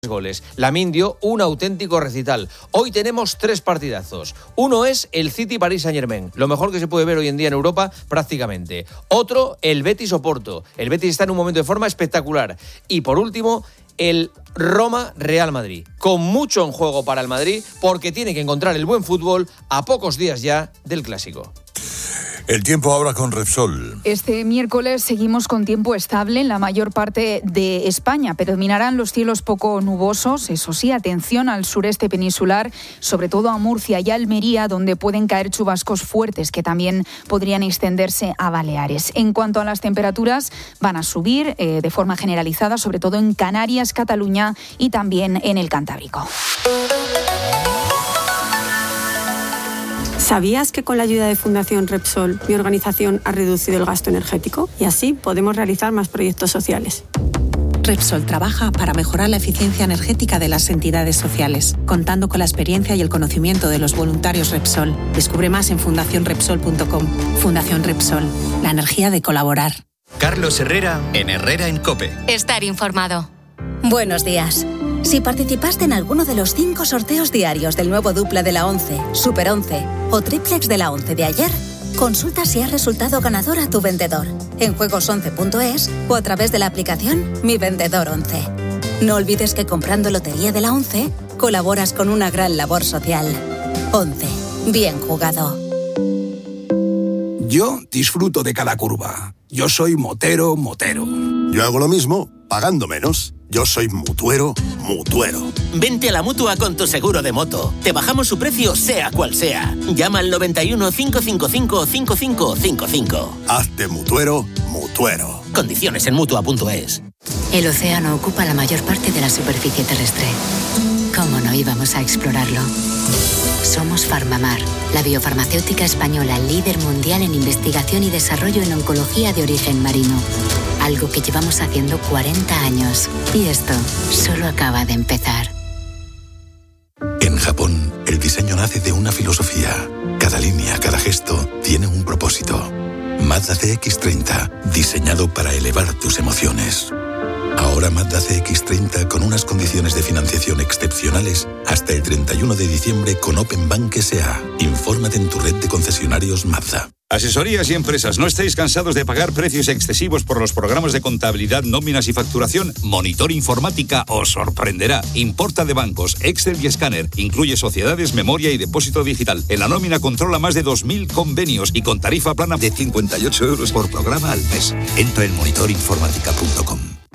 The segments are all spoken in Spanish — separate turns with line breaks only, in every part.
goles. Lamine dio un auténtico recital. Hoy tenemos 3 partidazos. Uno es el City-Paris Saint-Germain, lo mejor que se puede ver hoy en día en Europa prácticamente. Otro, el Betis-Oporto. El Betis está en un momento de forma espectacular. Y por último, el Roma-Real Madrid. Con mucho en juego para el Madrid, porque tiene que encontrar el buen fútbol a pocos días ya del Clásico.
El tiempo ahora con Repsol.
Este miércoles seguimos con tiempo estable en la mayor parte de España. Predominarán los cielos poco nubosos. Eso sí, atención al sureste peninsular, sobre todo a Murcia y Almería, donde pueden caer chubascos fuertes que también podrían extenderse a Baleares. En cuanto a las temperaturas, van a subir de forma generalizada, sobre todo en Canarias, Cataluña y también en el Cantábrico.
¿Sabías que con la ayuda de Fundación Repsol, mi organización ha reducido el gasto energético? Y así podemos realizar más proyectos sociales.
Repsol trabaja para mejorar la eficiencia energética de las entidades sociales, contando con la experiencia y el conocimiento de los voluntarios Repsol. Descubre más en fundacionrepsol.com. Fundación Repsol, la energía de colaborar.
Carlos Herrera, en Herrera en COPE.
Estar informado. Buenos días. Si participaste en alguno de los 5 sorteos diarios del nuevo Dupla de la 11, Super 11 o Triplex de la 11 de ayer, consulta si has resultado ganador a tu vendedor en juegos11.es o a través de la aplicación Mi Vendedor 11. No olvides que comprando Lotería de la 11 colaboras con una gran labor social. 11. Bien jugado.
Yo disfruto de cada curva. Yo soy motero.
Yo hago lo mismo, pagando menos. Yo soy mutuero.
Vente a la Mutua con tu seguro de moto. Te bajamos su precio sea cual sea. Llama al 91 555 5555.
Hazte mutuero.
Condiciones en Mutua.es.
El océano ocupa la mayor parte de la superficie terrestre. ¿Cómo no íbamos a explorarlo? Somos Farmamar, la biofarmacéutica española líder mundial en investigación y desarrollo en oncología de origen marino. Algo que llevamos haciendo 40 años. Y esto solo acaba de empezar.
En Japón, el diseño nace de una filosofía. Cada línea, cada gesto, tiene un propósito. Mazda CX-30, diseñado para elevar tus emociones. Ahora Mazda CX-30 con unas condiciones de financiación excepcionales hasta el 31 de diciembre con Open Bank S.A. Infórmate en tu red de concesionarios Mazda.
Asesorías y empresas, ¿no estáis cansados de pagar precios excesivos por los programas de contabilidad, nóminas y facturación? Monitor Informática os sorprenderá. Importa de bancos, Excel y escáner. Incluye sociedades, memoria y depósito digital. En la nómina controla más de 2.000 convenios y con tarifa plana de 58 euros por programa al mes. Entra en monitorinformática.com.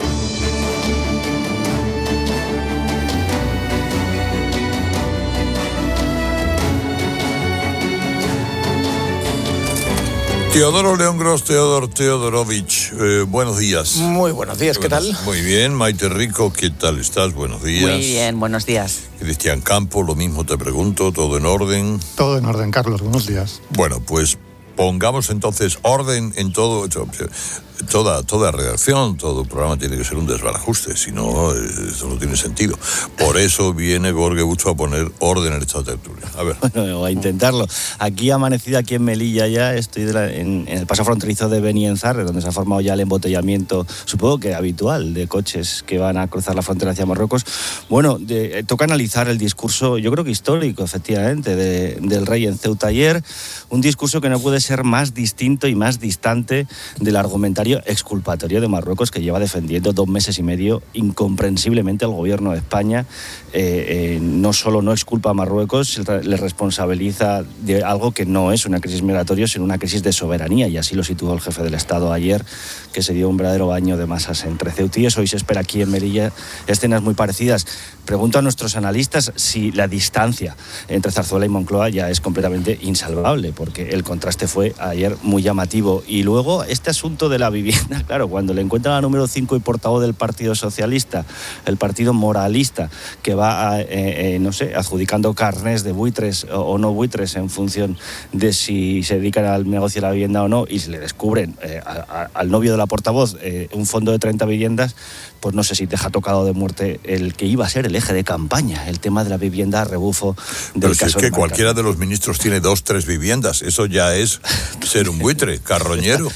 Teodoro León Gros, Teodorovich, buenos días.
Muy buenos días, ¿qué tal?
Muy bien, Maite Rico, ¿qué tal estás? Buenos días.
Muy bien, buenos días.
Cristian Campo, lo mismo te pregunto, ¿todo en orden?
Todo en orden, Carlos, buenos días.
Bueno, pues pongamos entonces orden en todo, toda redacción, todo programa tiene que ser un desbarajuste, si no, eso no tiene sentido. Por eso viene Gorge Bucho a poner orden en esta tertulia. A ver.
Bueno, a intentarlo. Aquí ha amanecido, aquí en Melilla ya, estoy en el paso fronterizo de Benienzarre, donde se ha formado ya el embotellamiento, supongo que habitual, de coches que van a cruzar la frontera hacia Marruecos. Bueno, toca analizar el discurso, yo creo que histórico, efectivamente, del rey en Ceuta ayer, un discurso que no puede ser más distinto y más distante del argumentario exculpatorio de Marruecos, que lleva defendiendo 2 meses y medio incomprensiblemente al gobierno de España. No solo no exculpa a Marruecos, le responsabiliza de algo que no es una crisis migratoria, sino una crisis de soberanía, y así lo situó el jefe del Estado ayer, que se dio un verdadero baño de masas entre ceutíes. Hoy se espera aquí en Melilla escenas muy parecidas. Pregunto a nuestros analistas si la distancia entre Zarzuela y Moncloa ya es completamente insalvable, porque el contraste fue ayer muy llamativo. Y luego este asunto de la vivienda, claro, cuando le encuentran a número 5 y portavoz del Partido Socialista, el partido moralista, que va adjudicando carnés de buitres o no buitres en función de si se dedican al negocio de la vivienda o no, y se le descubren al novio de la portavoz un fondo de 30 viviendas, pues no sé si deja tocado de muerte el que iba a ser el eje de campaña, el tema de la vivienda a rebufo del
Pero
caso.
Si es que cualquiera de los ministros tiene 2, 3 viviendas, eso ya es ser un buitre, carroñero.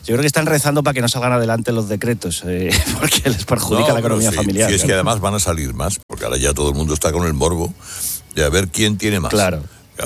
Yo creo que están rezando para que no salgan adelante los decretos, porque les perjudica la economía familiar.
Sí, es que además van a salir más, porque ahora ya todo el mundo está con el morbo de a ver quién tiene más.
Claro.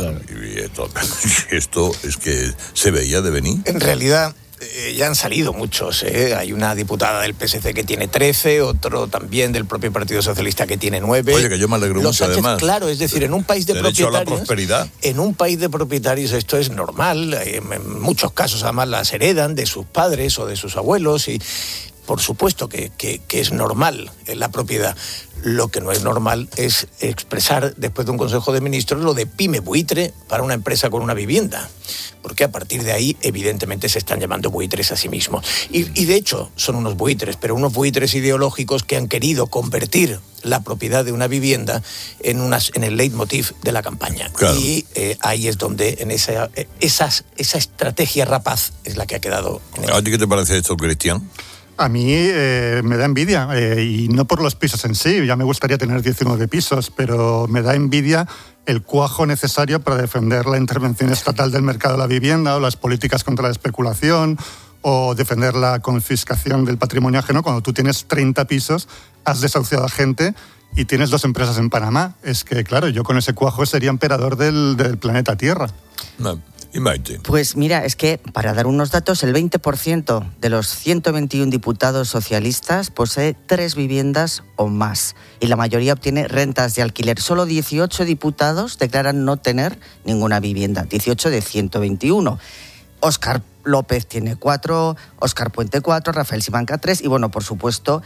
Y esto es que se veía de venir.
En realidad ya han salido muchos. Hay una diputada del PSC que tiene 13, otro también del propio Partido Socialista que tiene 9.
Oye, que yo me alegro mucho, además.
Claro, es decir, en un país de
derecho
propietarios...
a la prosperidad.
En un país de propietarios esto es normal. En muchos casos, además, las heredan de sus padres o de sus abuelos y... Por supuesto que es normal la propiedad. Lo que no es normal es expresar después de un Consejo de Ministros lo de pyme buitre para una empresa con una vivienda. Porque a partir de ahí, evidentemente, se están llamando buitres a sí mismos. Y de hecho, son unos buitres, pero unos buitres ideológicos que han querido convertir la propiedad de una vivienda en el leitmotiv de la campaña. Claro. Y ahí es donde en esa estrategia rapaz es la que ha quedado.
¿A ti qué te parece esto, Cristian?
A mí me da envidia, y no por los pisos en sí, ya me gustaría tener 19 pisos, pero me da envidia el cuajo necesario para defender la intervención estatal del mercado de la vivienda o las políticas contra la especulación o defender la confiscación del patrimonio ajeno cuando tú tienes 30 pisos, has desahuciado a gente y tienes 2 empresas en Panamá. Es que, claro, yo con ese cuajo sería emperador del planeta Tierra.
No.
Pues mira, es que, para dar unos datos, el 20% de los 121 diputados socialistas posee 3 viviendas o más y la mayoría obtiene rentas de alquiler. Solo 18 diputados declaran no tener ninguna vivienda, 18 de 121. Óscar López tiene 4, Óscar Puente 4, Rafael Simanca 3 y bueno, por supuesto,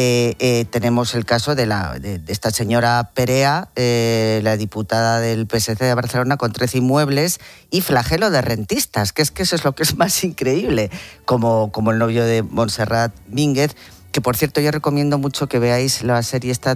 tenemos el caso de esta señora Perea, la diputada del PSC de Barcelona con 13 inmuebles y flagelo de rentistas, que eso es lo que es más increíble, como el novio de Montserrat Mínguez, que por cierto yo recomiendo mucho que veáis la serie esta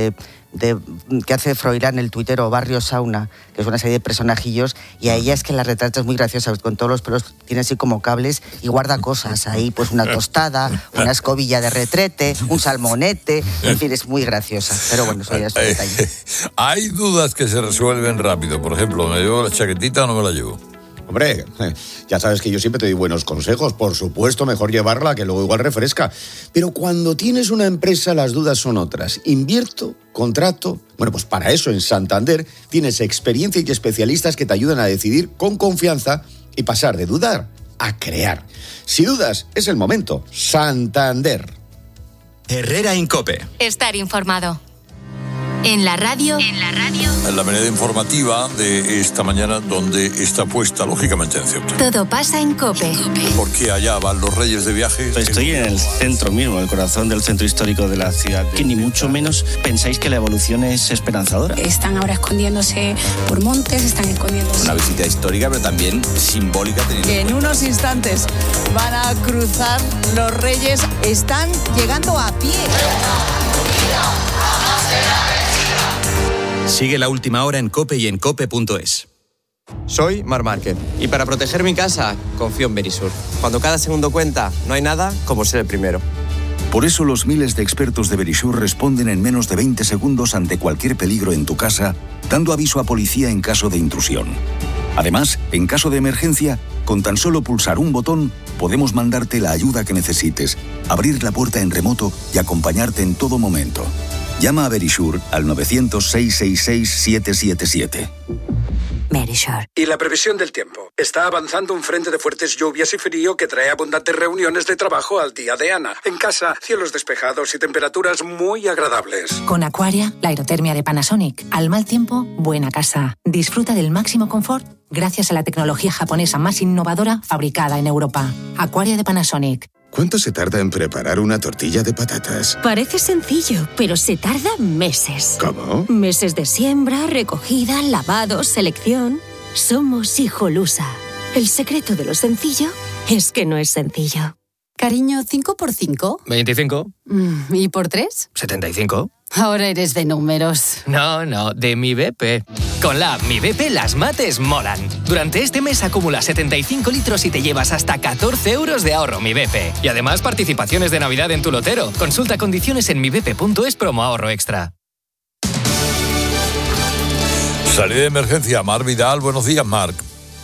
que hace Froilán, el tuitero Barrio Sauna, que es una serie de personajillos, y a ella es que la retrata es muy graciosa, con todos los pelos tiene así como cables y guarda cosas ahí, pues una tostada, una escobilla de retrete, un salmonete, en fin, es muy graciosa, pero bueno, eso ya es un detalle.
Hay dudas que se resuelven rápido, por ejemplo, ¿me llevo la chaquetita o no me la llevo?
Hombre, ya sabes que yo siempre te doy buenos consejos. Por supuesto, mejor llevarla, que luego igual refresca. Pero cuando tienes una empresa, las dudas son otras. ¿Invierto? ¿Contrato? Bueno, pues para eso en Santander tienes experiencia y especialistas que te ayudan a decidir con confianza y pasar de dudar a crear. Si dudas, es el momento. Santander.
Herrera en COPE.
Estar informado. En la radio.
En la manera informativa de esta mañana, donde está puesta, lógicamente, en Ceuta.
Todo pasa en COPE.
Porque allá van los reyes de viaje.
Estoy en el centro mismo, el corazón del centro histórico de la ciudad. Que ni mucho menos pensáis que la evolución es esperanzadora.
Están ahora escondiéndose por montes, están escondiéndose.
Una visita histórica, pero también simbólica.
En unos instantes van a cruzar los reyes. Están llegando a pie.
Sigue la última hora en COPE y en COPE.es.
Soy Marc Márquez y para proteger mi casa confío en Verisur. Cuando cada segundo cuenta, no hay nada como ser el primero.
Por eso los miles de expertos de Verisur responden en menos de 20 segundos ante cualquier peligro en tu casa, dando aviso a policía en caso de intrusión. Además, en caso de emergencia, con tan solo pulsar un botón, podemos mandarte la ayuda que necesites, abrir la puerta en remoto y acompañarte en todo momento. Llama a Verisur al 900-666-777.
Verisur.
Y la previsión del tiempo. Está avanzando un frente de fuertes lluvias y frío que trae abundantes reuniones de trabajo al día de Ana. En casa, cielos despejados y temperaturas muy agradables.
Con Aquaria, la aerotermia de Panasonic. Al mal tiempo, buena casa. Disfruta del máximo confort gracias a la tecnología japonesa más innovadora fabricada en Europa. Aquaria de Panasonic.
¿Cuánto se tarda en preparar una tortilla de patatas?
Parece sencillo, pero se tarda meses.
¿Cómo?
Meses de siembra, recogida, lavado, selección. Somos Hijolusa. El secreto de lo sencillo es que no es sencillo.
Cariño, ¿5 por 5?
25.
¿Y por 3?
75.
Ahora eres de números.
No, de Mi BP. Con la app Mi BP las mates molan. Durante este mes acumula 75 litros y te llevas hasta 14 euros de ahorro Mi BP. Y además participaciones de Navidad en tu lotero. Consulta condiciones en mibp.es promo ahorro extra.
Salida de emergencia, Marc Vidal. Buenos días, Marc.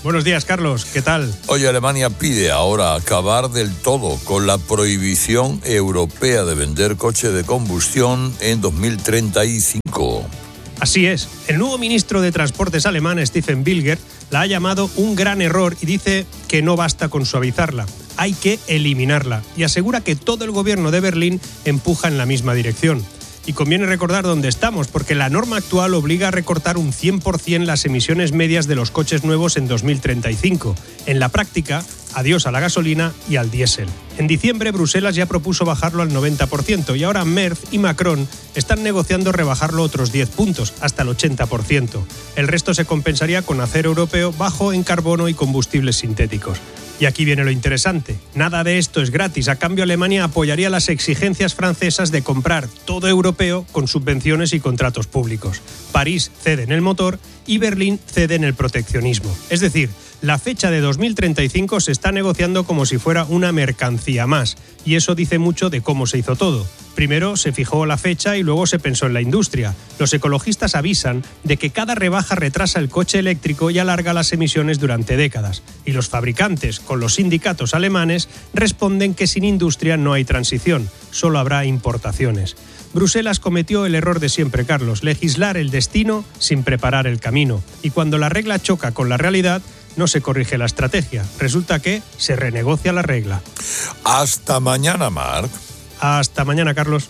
Buenos días, Carlos. ¿Qué tal?
Oye, Alemania pide ahora acabar del todo con la prohibición europea de vender coche de combustión en 2035.
Así es. El nuevo ministro de Transportes alemán, Stefan Bilger, la ha llamado un gran error y dice que no basta con suavizarla. Hay que eliminarla. Y asegura que todo el gobierno de Berlín empuja en la misma dirección. Y conviene recordar dónde estamos, porque la norma actual obliga a recortar un 100% las emisiones medias de los coches nuevos en 2035. En la práctica, adiós a la gasolina y al diésel. En diciembre, Bruselas ya propuso bajarlo al 90% y ahora Merz y Macron están negociando rebajarlo otros 10 puntos, hasta el 80%. El resto se compensaría con acero europeo bajo en carbono y combustibles sintéticos. Y aquí viene lo interesante. Nada de esto es gratis. A cambio, Alemania apoyaría las exigencias francesas de comprar todo europeo con subvenciones y contratos públicos. París cede en el motor y Berlín cede en el proteccionismo. Es decir, la fecha de 2035 se está negociando como si fuera una mercancía más. Y eso dice mucho de cómo se hizo todo. Primero se fijó la fecha y luego se pensó en la industria. Los ecologistas avisan de que cada rebaja retrasa el coche eléctrico y alarga las emisiones durante décadas. Y los fabricantes, con los sindicatos alemanes, responden que sin industria no hay transición, solo habrá importaciones. Bruselas cometió el error de siempre, Carlos, legislar el destino sin preparar el camino. Y cuando la regla choca con la realidad, no se corrige la estrategia. Resulta que se renegocia la regla.
Hasta mañana, Marc.
Hasta mañana, Carlos.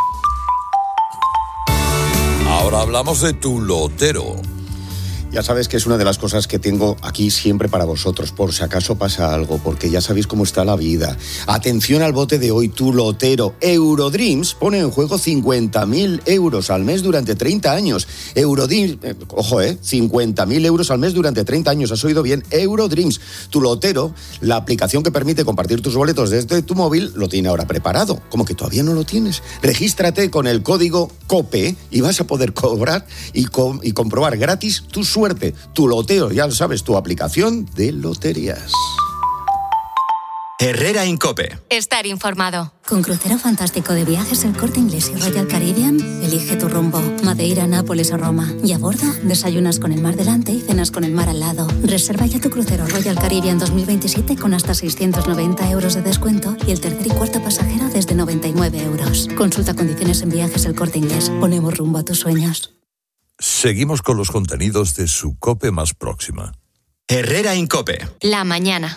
Ahora hablamos de tu lotero.
Ya sabes que es una de las cosas que tengo aquí siempre para vosotros, por si acaso pasa algo, porque ya sabéis cómo está la vida. Atención al bote de hoy, tu lotero. Eurodreams pone en juego 50.000 euros al mes durante 30 años. Eurodreams, 50.000 euros al mes durante 30 años. ¿Has oído bien? Eurodreams. Tu lotero, la aplicación que permite compartir tus boletos desde tu móvil, lo tiene ahora preparado. ¿Cómo que todavía no lo tienes? Regístrate con el código COPE y vas a poder cobrar y comprobar gratis tu suerte. Tu loteo, ya lo sabes, tu aplicación de loterías.
Herrera Incope.
Estar informado.
Con crucero fantástico de viajes El Corte Inglés y Royal Caribbean, elige tu rumbo. Madeira, Nápoles o Roma. Y a bordo, desayunas con el mar delante y cenas con el mar al lado. Reserva ya tu crucero Royal Caribbean 2027 con hasta 690 euros de descuento y el tercer y cuarto pasajero desde 99 euros. Consulta condiciones en Viajes El Corte Inglés. Ponemos rumbo a tus sueños.
Seguimos con los contenidos de su COPE más próxima.
Herrera Incope.
La mañana.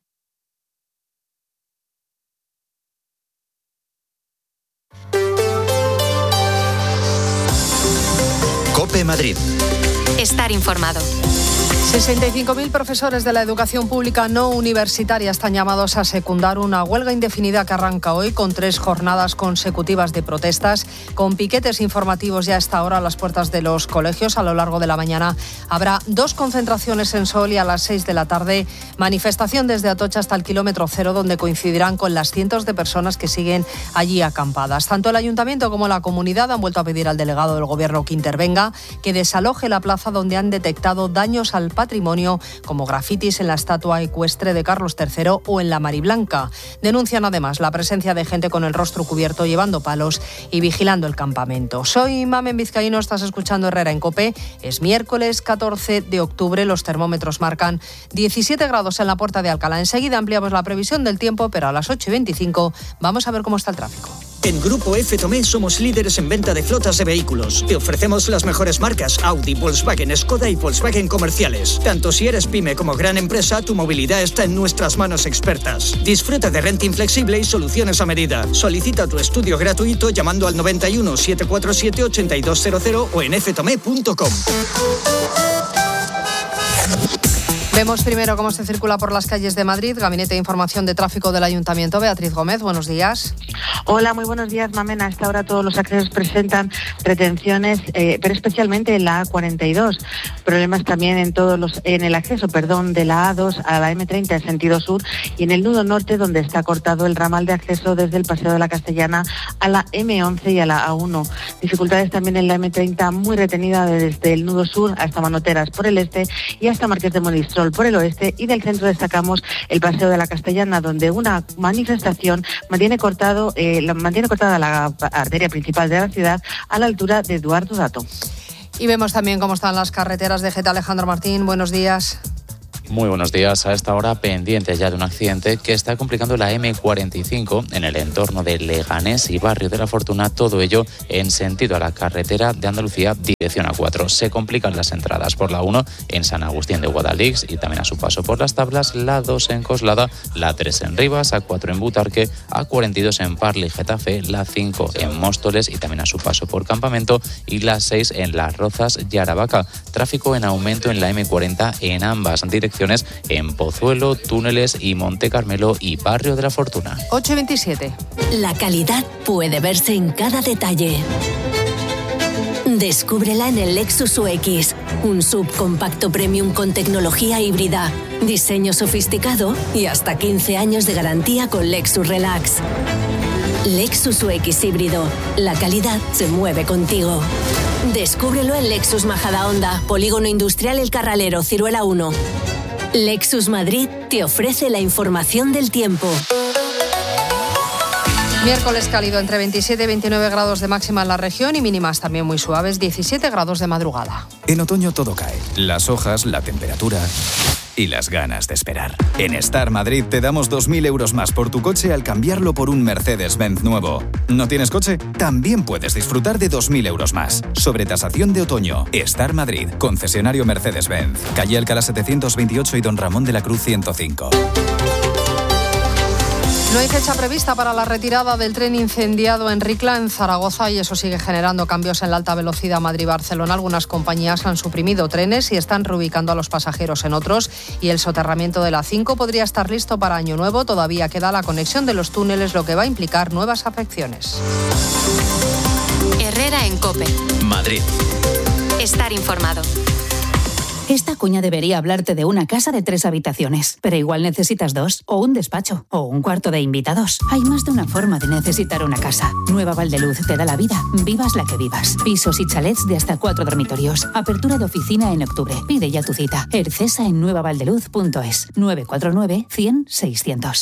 COPE Madrid.
Estar informado.
65.000 profesores de la educación pública no universitaria están llamados a secundar una huelga indefinida que arranca hoy con 3 jornadas consecutivas de protestas, con piquetes informativos ya a esta hora a las puertas de los colegios. A lo largo de la mañana habrá 2 concentraciones en Sol y a las 6 de la tarde manifestación desde Atocha hasta el kilómetro 0, donde coincidirán con las cientos de personas que siguen allí acampadas. Tanto el ayuntamiento como la comunidad han vuelto a pedir al delegado del gobierno que intervenga, que desaloje la plaza donde han detectado daños al patrimonio, como grafitis en la estatua ecuestre de Carlos III o en la Mariblanca. Denuncian además la presencia de gente con el rostro cubierto llevando palos y vigilando el campamento. Soy Mamen Vizcaíno, estás escuchando Herrera en COPE. Es miércoles 14 de octubre, los termómetros marcan 17 grados en la Puerta de Alcalá. Enseguida ampliamos la previsión del tiempo, pero a las 8:25 vamos a ver cómo está el tráfico.
En Grupo F Tomé somos líderes en venta de flotas de vehículos. Te ofrecemos las mejores marcas Audi, Volkswagen, Skoda y Volkswagen comerciales. Tanto si eres pyme como gran empresa, tu movilidad está en nuestras manos expertas. Disfruta de renting flexible y soluciones a medida. Solicita tu estudio gratuito llamando al 91 747 8200 o en ftome.com.
Vemos primero cómo se circula por las calles de Madrid. Gabinete de Información de Tráfico del Ayuntamiento. Beatriz Gómez, buenos días.
Hola, muy buenos días, Mamen. A esta hora todos los accesos presentan retenciones, pero especialmente en la A42. Problemas también en el acceso de la A2 a la M30 en sentido sur y en el nudo norte, donde está cortado el ramal de acceso desde el Paseo de la Castellana a la M11 y a la A1. Dificultades también en la M30 muy retenida desde el nudo sur hasta Manoteras por el este y hasta Marqués de Monistrol por el oeste, y del centro destacamos el Paseo de la Castellana, donde una manifestación mantiene cortada la arteria principal de la ciudad a la altura de Eduardo Dato.
Y vemos también cómo están las carreteras de Geta. Alejandro Martín, buenos días.
Muy buenos días. A esta hora pendientes ya de un accidente que está complicando la M45 en el entorno de Leganés y Barrio de la Fortuna, todo ello en sentido a la carretera de Andalucía dirección A4. Se complican las entradas por la 1 en San Agustín de Guadalix y también a su paso por Las Tablas, la 2 en Coslada, la 3 en Rivas, A4 en Butarque, A42 en Parla y Getafe, la 5 en Móstoles y también a su paso por Campamento y la 6 en Las Rozas y Aravaca. Tráfico en aumento en la M40 en ambas direcciones en Pozuelo, Túneles y Monte Carmelo y Barrio de la Fortuna.
8:27.
La calidad puede verse en cada detalle. Descúbrela en el Lexus UX, un subcompacto premium con tecnología híbrida, diseño sofisticado y hasta 15 años de garantía con Lexus Relax. Lexus UX híbrido, la calidad se mueve contigo. Descúbrelo en Lexus Majadahonda, Polígono Industrial El Carralero, Ciruela 1. Lexus Madrid te ofrece la información del tiempo.
Miércoles cálido, entre 27 y 29 grados de máxima en la región y mínimas también muy suaves, 17 grados de madrugada.
En otoño todo cae. Las hojas, la temperatura y las ganas de esperar. En Star Madrid te damos 2.000 euros más por tu coche al cambiarlo por un Mercedes-Benz nuevo. ¿No tienes coche? También puedes disfrutar de 2.000 euros más. Sobre tasación de otoño. Star Madrid, concesionario Mercedes-Benz. Calle Alcalá 728 y Don Ramón de la Cruz 105.
No hay fecha prevista para la retirada del tren incendiado en Ricla, en Zaragoza, y eso sigue generando cambios en la alta velocidad Madrid-Barcelona. Algunas compañías han suprimido trenes y están reubicando a los pasajeros en otros, y el soterramiento de la 5 podría estar listo para Año Nuevo. Todavía queda la conexión de los túneles, lo que va a implicar nuevas afecciones.
Herrera en COPE.
Madrid.
Estar informado.
Esta cuña debería hablarte de una casa de 3 habitaciones, pero igual necesitas 2, o un despacho, o un cuarto de invitados. Hay más de una forma de necesitar una casa. Nueva Valdeluz te da la vida, vivas la que vivas. Pisos y chalets de hasta 4 dormitorios. Apertura de oficina en octubre. Pide ya tu cita. Ercesa en nuevavaldeluz.es. 949 100 600.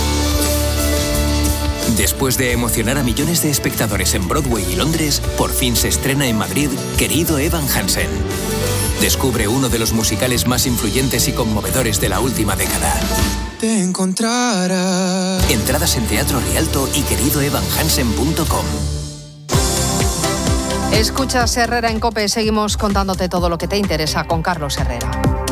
Después de emocionar a millones de espectadores en Broadway y Londres, por fin se estrena en Madrid Querido Evan Hansen. Descubre uno de los musicales más influyentes y conmovedores de la última década.
Te encontrarás.
Entradas en Teatro Rialto y queridoevanhansen.com.
Escuchas Herrera en COPE. Seguimos contándote todo lo que te interesa con Carlos Herrera.